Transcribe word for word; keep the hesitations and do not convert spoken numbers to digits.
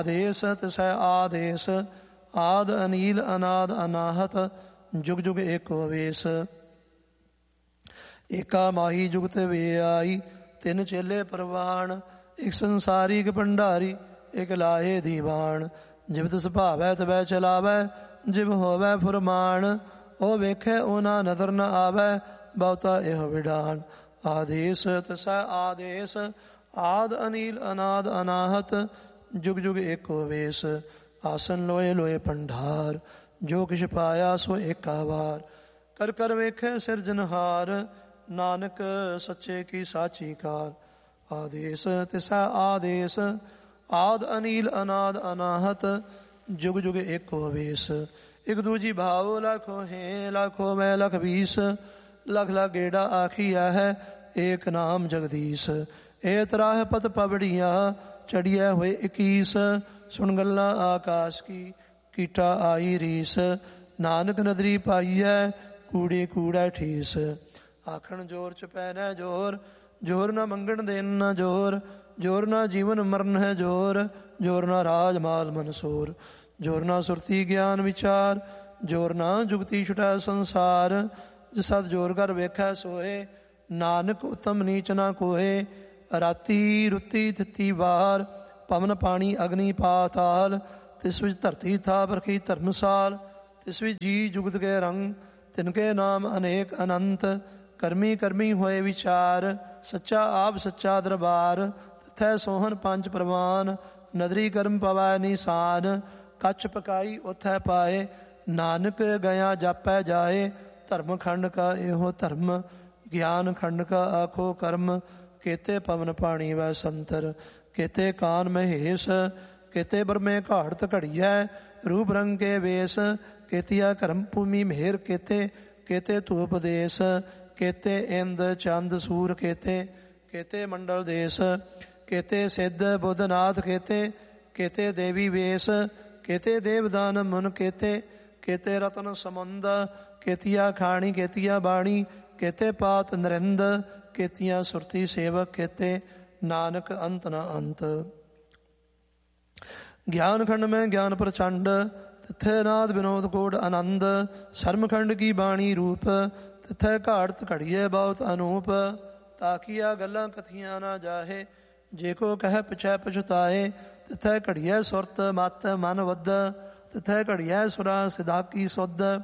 ਆਦੇਸ ਤਿਸੈ ਆਦੇਸ ਆਦ ਅਨੀਲ ਅਨਾਦ ਅਨਾਹਤ ਜੁਗ ਜੁਗ ਏਕੋ ਵੇਸ। ਏਕਾ ਮਾਹੀ ਜੁਗਤ ਵੇ ਆਈ ਤਿੰਨ ਚੇਲੇ ਪ੍ਰਵਾਨ। ਇੱਕ ਸੰਸਾਰੀ ਇੱਕ ਭੰਡਾਰੀ ਇੱਕ ਲਾਹੇ ਦੀਵਾਨ। ਜਿਵ ਤਿਸ ਭਾਵੈ ਤਵੈ ਚਲਾਵੈ ਜਿਵ ਹੋਵੈ ਫੁਰਮਾਨ। ਉਹ ਵੇਖੈ ਉਹ ਨਾ ਨਦਰ ਨ ਆਵੈ ਬਹੁਤਾ ਇਹੋ ਵਿਡਾਨ। ਆਦੇਸ ਤਿਸੈ ਆਦੇਸ ਆਦ ਅਨੀਲ ਅਨਾਦ ਅਨਾਹਤ ਜੁਗ ਜੁਗ ਏਕੋ ਵੇਸ। ਆਸਨ ਲੋਏ ਲੋਏ ਭੰਡਾਰ ਜੋ ਕਿਛ ਪਾਇਆ ਸੋ ਏਕਾ ਵਾਰ। ਕਰ ਕਰ ਵੇਖੈ ਸਿਰਜਨਹਾਰ ਨਾਨਕ ਸੱਚੇ ਕੀ ਸਾਚੀ ਕਾਰ। ਆਦੇਸ ਤਿਸੈ ਆਦੇਸ ਆਦ ਅਨੀਲ ਅਨਾਦ ਅਨਾਹਤ ਜੁਗ ਜੁਗ ਏਕੋ ਵੇਸ। ਇੱਕ ਦੂਜੀ ਭਾਵ ਲੱਖੋ ਹੈ ਲੱਖੋ ਮੈਂ ਲਖ ਵੀਸ। ਲਖ ਲਖ ਗੇੜਾ ਆਖੀਆ ਹੈ ਏਕ ਨਾਮ ਜਗਦੀਸ਼। ਇਹ ਤਰਾਹ ਪਤ ਪਬੜੀਆਂ ਚੜੀਐ ਹੋਏ ਇਕੀਸ। ਸੁਣ ਗੱਲਾਂ ਆਕਾਸ਼ ਕੀ ਕੀਟਾ ਆਈ ਰੀਸ। ਨਾਨਕ ਨਦਰੀ ਪਾਈਐ ਕੂੜੇ ਕੂੜਾ ਠੀਸ। ਆਖਣ ਜੋਰ ਚ ਪੈਣਾ ਜੋਰ ਜੋਰ ਨਾ ਮੰਗਣ ਦੇਣ ਨਾ ਜੋਰ। ਜੋਰ ਨਾ ਜੀਵਨ ਮਰਨ ਹੈ ਜੋਰ ਜੋਰ ਨਾ ਰਾਜ ਮਾਲ ਮਨਸੂਰ। ਜੋਰ ਨਾ ਸੁਰਤੀ ਗਿਆਨ ਵਿਚਾਰ ਜੋਰ ਨਾ ਜੁਗਤੀ ਛੁਟੈ ਸੰਸਾਰ। ਜਿ ਸਤ ਜੋਰ ਕਰ ਵੇਖੈ ਸੋਏ ਨਾਨਕ ਉਤਮ ਨੀਚ ਨਾ ਕੋਏ। ਰਾਤੀ ਰੁੱਤੀ ਤਿੱਤੀ ਵਾਰ ਪਵਨ ਪਾਣੀ ਅਗਨੀ ਪਾਤਾਲ। ਤਿਸ ਵਿੱਚ ਧਰਤੀ ਥਾਪ ਰਖੀ ਧਰਮਸਾਲ। ਤਿਸ ਵਿੱਚ ਜੀ ਜੁਗਤ ਕੇ ਰੰਗ ਤਿਨਕੇ ਨਾਮ ਅਨੇਕ ਅਨੰਤ। ਕਰਮੀ ਕਰਮੀ ਹੋਏ ਵਿਚਾਰ ਸੱਚਾ ਆਪ ਸੱਚਾ ਦਰਬਾਰ। ਤਿਥੈ ਸੋਹਨ ਪੰਜ ਪ੍ਰਵਾਨ ਨਦਰੀ ਕਰਮ ਪਵੈ ਨਿਸ਼ਾਨ। ਕੱਚ ਪਕਾਈ ਉਥੈ ਪਾਏ ਨਾਨਕ ਗਿਆ ਜਾਪੈ ਜਾਏ। ਧਰਮ ਖੰਡ ਕਾ ਇਹੋ ਧਰਮ ਗਿਆਨ ਖੰਡ ਕਾ ਆਖੋ ਕਰਮ। ਕੇਤੇ ਪਵਨ ਪਾਣੀ ਵੈ ਸੰਤਰ ਕੇਤੇ ਕਾਨ ਮਹੇਸ਼। ਕੇਤੇ ਬਰਮੇ ਘਾੜਤ ਘੜੀਐ ਰੂਪ ਰੰਗ ਕੇ ਵੇਸ। ਕੇਤੀਆ ਕਰਮ ਭੂਮੀ ਮੇਹਰ ਕੇਤੇ ਕੇਤੇ ਧੂਪ ਦੇਸ। ਕੇਤੇ ਇੰਦ ਚੰਦ ਸੂਰ ਕੇਤੇ ਕੇਤੇ ਮੰਡਲ ਦੇਸ। ਕੇਤੇ ਸਿੱਧ ਬੁੱਧਨਾਥ ਕੇਤੇ ਕੇਤੇ ਦੇਵੀ ਵੇਸ। ਕੇਤੇ ਦੇਵਦਾਨ ਮੁਨ ਕੇਤੇ ਕੇਤੇ ਰਤਨ ਸਮੁੰਦ। ਕੇਤੀਆ ਖਾਣੀ ਕੇਤੀਆ ਬਾਣੀ ਕੇਤੇ ਪਾਤ ਨਰਿੰਦ। ਕੇਤੀਆਂ ਸੁਰਤੀ ਸੇਵਕ ਕੇਤੇ ਨਾਨਕ ਅੰਤ ਨਾ ਅੰਤ। ਗਿਆਨ ਖੰਡ ਮੈਂ ਗਿਆਨ ਪ੍ਰਚੰਡ ਤਿੱਥੇ ਨਾਦ ਵਿਨੋਦ ਕੋਡ ਆਨੰਦ। ਸਰਮ ਖੰਡ ਕੀ ਬਾਣੀ ਰੂਪ ਤਿੱਥੇ ਘਾੜਤ ਘੜੀਏ ਬਹੁਤ ਅਨੂਪ। ਤਾਕੀਆ ਗੱਲਾਂ ਕਥੀਆਂ ਨਾ ਜਾਹੇ ਜੇ ਕੋ ਕਹਿ ਪਿਛੈ ਪਛਤਾਏ। ਤਿੱਥੇ ਘੜੀਏ ਸੁਰਤ ਮਤ ਮਨ ਵੱਧ ਤਿੱਥੇ ਘੜੀਏ ਸੁਰਾ ਸਿਧਾ ਕੀ ਸੁਧ।